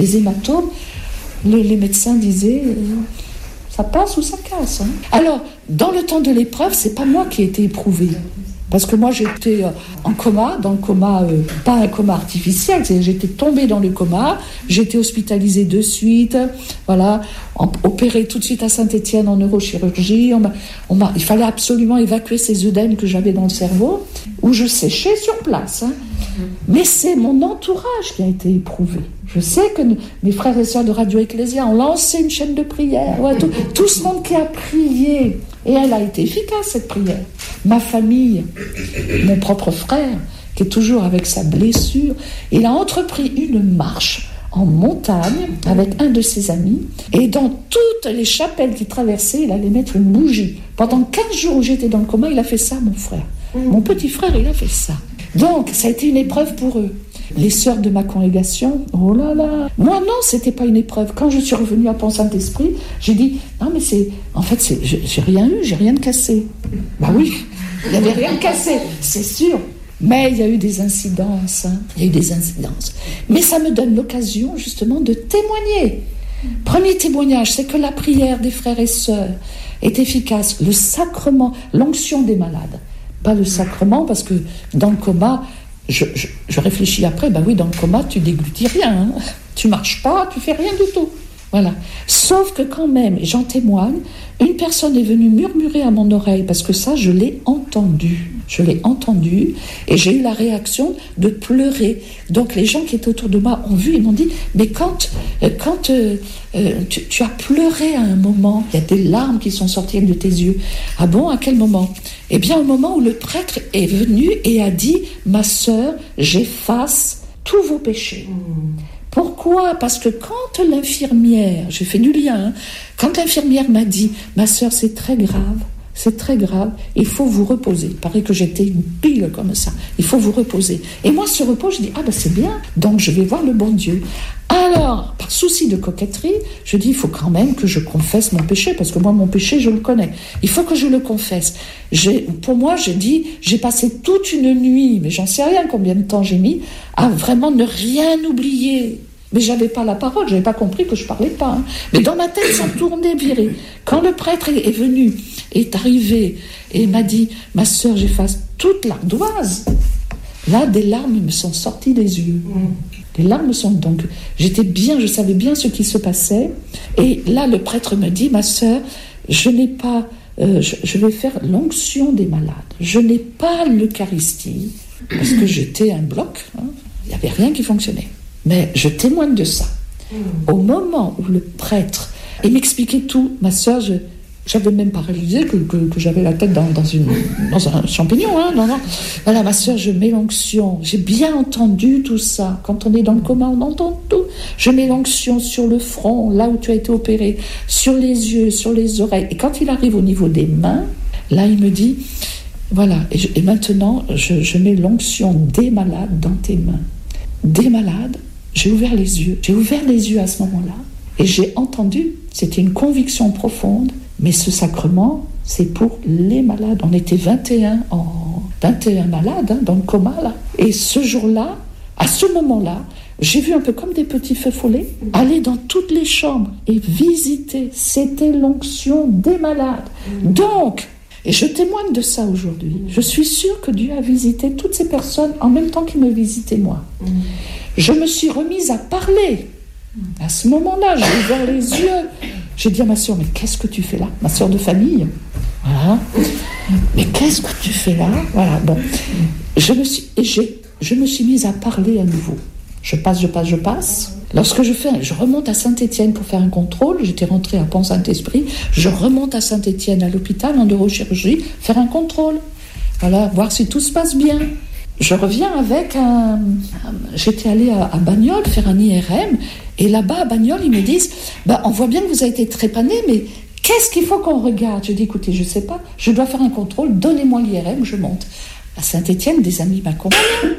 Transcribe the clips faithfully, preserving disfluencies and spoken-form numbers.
les hématomes, les, les médecins disaient euh, ça passe ou ça casse. Hein. Alors, dans le temps de l'épreuve, c'est pas moi qui ai été éprouvée. Parce que moi, j'étais en coma, dans le coma, euh, pas un coma artificiel, c'est-à-dire j'étais tombée dans le coma, j'étais hospitalisée de suite, voilà, en, opérée tout de suite à Saint-Étienne en neurochirurgie. On m'a, on m'a, il fallait absolument évacuer ces œdèmes que j'avais dans le cerveau, où je séchais sur place. Hein. Mais c'est mon entourage qui a été éprouvé. Je sais que nous, mes frères et sœurs de Radio Ecclésia ont lancé une chaîne de prière. Ouais, tout, tout ce monde qui a prié. Et elle a été efficace, cette prière. Ma famille, mon propre frère, qui est toujours avec sa blessure, il a entrepris une marche en montagne avec un de ses amis. Et dans toutes les chapelles qu'il traversait, il allait mettre une bougie. Pendant quinze jours où j'étais dans le coma, il a fait ça, mon frère. Mon petit frère, il a fait ça. Donc, ça a été une épreuve pour eux. Les sœurs de ma congrégation, oh là là. Moi, non, c'était pas une épreuve. Quand je suis revenue à Pont-Saint-Esprit, j'ai dit, non, mais c'est, en fait, c'est, j'ai, j'ai rien eu, j'ai rien de cassé. Bah oui, il n'y avait rien de cassé, c'est sûr. Mais il y a eu des incidences, hein. Il y a eu des incidences. Mais ça me donne l'occasion, justement, de témoigner. Premier témoignage, c'est que la prière des frères et sœurs est efficace. Le sacrement, l'onction des malades. Pas le sacrement, parce que dans le coma, Je, je, je réfléchis après, ben oui, dans le coma, tu déglutis rien, hein. Tu marches pas, tu fais rien du tout. Voilà. Sauf que quand même, et j'en témoigne, une personne est venue murmurer à mon oreille, parce que ça, je l'ai entendu. Je l'ai entendu, et j'ai eu la réaction de pleurer. Donc les gens qui étaient autour de moi ont vu, ils m'ont dit, mais quand, quand euh, euh, tu, tu as pleuré à un moment, il y a des larmes qui sont sorties de tes yeux. Ah bon, à quel moment ? Eh bien, au moment où le prêtre est venu et a dit, ma sœur, j'efface tous vos péchés. Mmh. Pourquoi ? Parce que quand l'infirmière, j'ai fait du lien, hein, quand l'infirmière m'a dit, ma sœur, c'est très grave, c'est très grave, il faut vous reposer. Il paraît que j'étais une pile comme ça, il faut vous reposer. Et moi, ce repos, je dis, ah ben c'est bien, donc je vais voir le bon Dieu. Alors, par souci de coquetterie, je dis, il faut quand même que je confesse mon péché, parce que moi, mon péché, je le connais. Il faut que je le confesse. J'ai, pour moi, j'ai dit, j'ai passé toute une nuit, mais j'en sais rien combien de temps j'ai mis, à vraiment ne rien oublier. Mais j'avais pas la parole, j'avais pas compris que je parlais pas. Hein. Mais dans ma tête, ça tournait viré. Quand le prêtre est venu, est arrivé, et m'a dit, ma sœur, j'efface toute l'ardoise, là, des larmes me sont sorties des yeux. Les larmes sont donc... J'étais bien, je savais bien ce qui se passait. Et là, le prêtre me dit, ma sœur, je n'ai pas... Euh, je, je vais faire l'onction des malades. Je n'ai pas l'Eucharistie, parce que j'étais un bloc. Hein, il n'y avait rien qui fonctionnait. Mais je témoigne de ça. Au moment où le prêtre... Il m'expliquait tout. Ma sœur, je... J'avais même pas réalisé que, que, que j'avais la tête dans, dans, une, dans un champignon. Hein, non, non. Voilà, ma sœur, je mets l'onction. J'ai bien entendu tout ça. Quand on est dans le coma, on entend tout. Je mets l'onction sur le front, là où tu as été opéré, sur les yeux, sur les oreilles. Et quand il arrive au niveau des mains, là, il me dit, voilà, et, je, et maintenant, je, je mets l'onction des malades dans tes mains. Des malades, j'ai ouvert les yeux. J'ai ouvert les yeux à ce moment-là. Et j'ai entendu, c'était une conviction profonde, mais ce sacrement, c'est pour les malades. On était vingt et un, en, vingt et un malades hein, dans le coma, là. Et ce jour-là, à ce moment-là, j'ai vu un peu comme des petits feux follets aller dans toutes les chambres et visiter. C'était l'onction des malades. Donc, et je témoigne de ça aujourd'hui. Je suis sûre que Dieu a visité toutes ces personnes en même temps qu'il me visitait moi. Je me suis remise à parler. À ce moment-là, j'ai ouvert les yeux. J'ai dit à ma sœur, mais qu'est-ce que tu fais là ? Ma sœur de famille. Voilà. Mais qu'est-ce que tu fais là ? Voilà, bon. Je me suis, et j'ai, je me suis mise à parler à nouveau. Je passe, je passe, je passe. Lorsque je fais, je remonte à Saint-Étienne pour faire un contrôle. J'étais rentrée à Pont-Saint-Esprit. Je remonte à Saint-Étienne, à l'hôpital, en neurochirurgie, faire un contrôle. Voilà, voir si tout se passe bien. Je reviens avec un... J'étais allée à, à Bagnoles faire un I R M, et là-bas, à Bagnoles, ils me disent, bah, on voit bien que vous avez été trépané, mais qu'est-ce qu'il faut qu'on regarde ? Je dis, écoutez, je ne sais pas, je dois faire un contrôle, donnez-moi l'I R M, je monte. À Saint-Étienne, des amis m'accompagnent,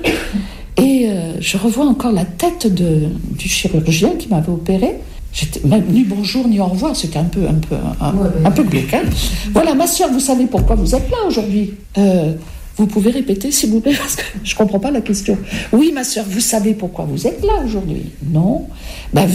et euh, je revois encore la tête de, du chirurgien qui m'avait opéré. J'étais même ni bonjour ni au revoir, c'était un peu, un peu, un, ouais, un peu glauque. Hein. Voilà, ma sœur, vous savez pourquoi vous êtes là aujourd'hui ? euh, Vous pouvez répéter, s'il vous plaît, parce que je ne comprends pas la question. Oui, ma sœur, vous savez pourquoi vous êtes là aujourd'hui ? Non. Ben,